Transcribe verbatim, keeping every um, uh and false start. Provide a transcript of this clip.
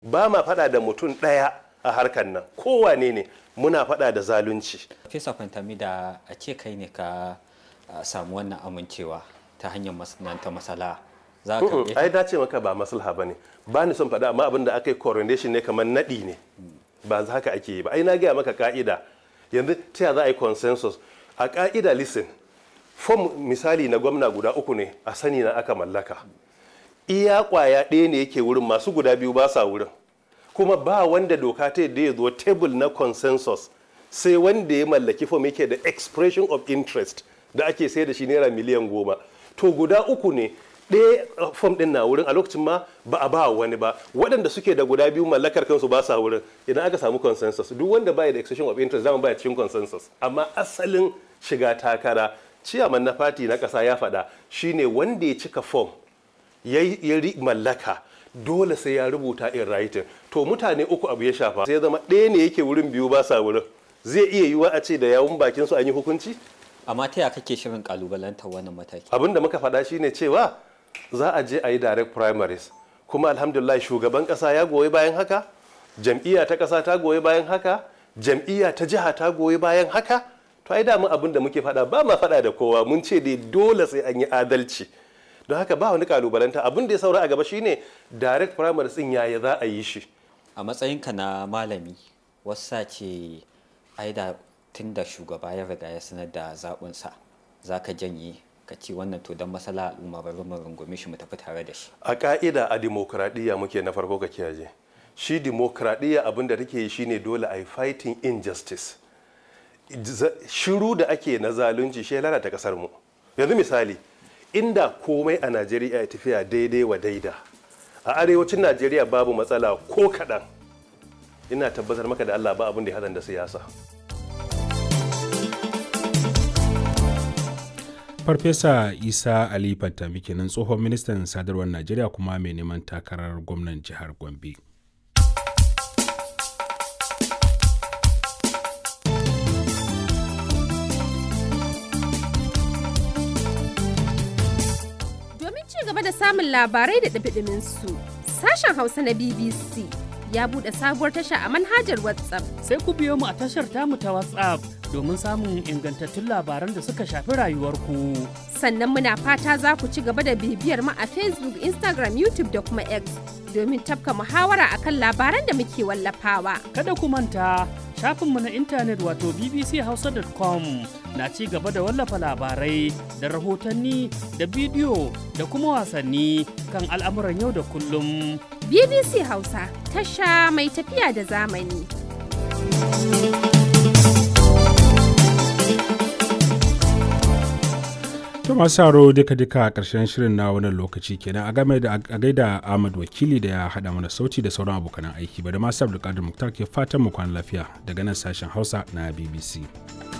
ba ma faɗa da mutum ɗaya a harkar nan, kowane ne muna faɗa da zalunci. Fesa Fantami, da a ce kai ne ka samu wannan amincewa ta hanyar masana'anta masala za ka mm ai dace maka ba maslaha bane, ba ni son faɗa, amma abin da aka yi coronation ne kamar naɗi ne, ba haka ake yi ba. Ai na gaya maka ka'ida, yanzu ta za a yi consensus a ka'ida. Listen, form misali na gwamna guda uku ne a sani na aka mallaka, iya kwaya ɗaya ne yake wurin, masu guda biyu ba sa wurin, kuma ba wanda doka ta yadda ya zo table na consensus sai wanda ya mallaki form yake da expression of interest da ake sai da shi naira miliyan goma. To guda uku ne, ɗaya form ɗin na wurin a lokacin ma ba a ba wani ba, waɗanda suke da guda biyu mallakar kansu ba sa wurin. Idan aka samu consensus, duk wanda baya da expression of interest zama baya cikin consensus. Amma asalin shiga takara, ciyaman na fati na ƙasa ya faɗa, shine wanda ya cika form ya mallaka dole sai ya rubuta in writing. To mutane uku abu ya shafa, sai zama ɗaya ne yake wurin, biyu ba sa wurin. Zai iya yiwuwa a ce da yawun bakin su an yi hukunci? Amma ta yaya kake shirin kalubalantar wannan mataki? Abin da muka faɗa shine cewa za a je a yi direct primaries, kuma alhamdulillah shugaban ƙasa ya goyi bayan haka, jam'iyya ta ƙasa ta goyi bayan haka, jam'iyya ta jiha ta goyi bayan haka. To ai damun abin da muke faɗa, ba ma faɗa da kowa, mun ce dai dole sai an yi adalci. Don haka ba wani kalubalanta, abin da ya saura a gaba shine direct primaries din yaya za a yi shi. A matsayinka na malami, wasa ce ai da tun da shugaba ya riga ya sanar da zaɓinsa za ka janye ka ci wannan to don masala al'umma bari mu rungume shi mu tafi tare da shi. A ka'ida a dimokuraɗiyya muke, na farko ka kiyaye shi dimokuraɗiyya abin da take yi shine dole a yi fighting injustice. Shiru da ake na zalunci shi lalata kasar mu. Yanzu misali, inda komai a Najeriya ya tafiya daidai wa daida, a arewacin Najeriya babu matsala ko kaɗan, ina tabbatar maka da Allah ba abin da ya haɗa da siyasa. Farfesa Isa Ali Fantami kenan, tsohon ministan sadarwar Najeriya kuma mai neman takarar gwamnan jihar Gombe. Domin ci gaba da samun labarai da ɗumi su, sashen Hausa na B B C ya buɗe sabuwar tasha a manhajar WhatsApp. Sai ku biyo mu a tashar tamu ta WhatsApp domin samun ingantattun labaran da suka shafi rayuwarku. Sannan muna fata za ku ci gaba da bibiyar mu a Facebook, Instagram, YouTube da kuma X domin tafka muhawara akan labaran da muke wallafawa. Kada ku manta, shafinmu na intanet wato b b c hausa dot com na ci gaba da wallafa labarai da rahotanni da bidiyo da kuma wasanni kan al'amuran yau da kullum. B B C Hausa, tasha mai tafiya da zamani. To masu saro duka-duka a ƙarshen shirin na wannan lokaci kenan, a game da a gaida Ahmad Wakili da ya haɗa mana sauti da sauran abokan aiki, ba da masu Abdulkadir Muktar ke fatan mu kwana lafiya daga nan sashen Hausa na B B C.